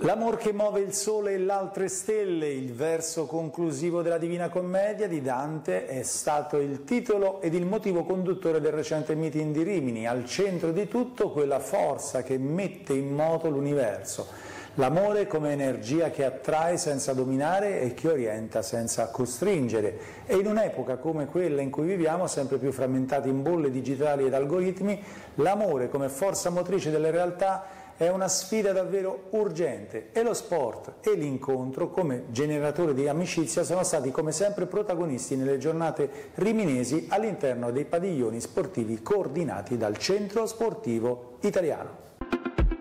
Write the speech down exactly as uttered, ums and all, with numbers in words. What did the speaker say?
L'amor che muove il sole e l'altre stelle, il verso conclusivo della Divina Commedia di Dante, è stato il titolo ed il motivo conduttore del recente meeting di Rimini. Al centro di tutto quella forza che mette in moto l'universo. L'amore come energia che attrae senza dominare e che orienta senza costringere. E in un'epoca come quella in cui viviamo, sempre più frammentati in bolle digitali ed algoritmi, l'amore come forza motrice delle realtà è una sfida davvero urgente e lo sport e l'incontro come generatore di amicizia sono stati come sempre protagonisti nelle giornate riminesi all'interno dei padiglioni sportivi coordinati dal Centro Sportivo Italiano.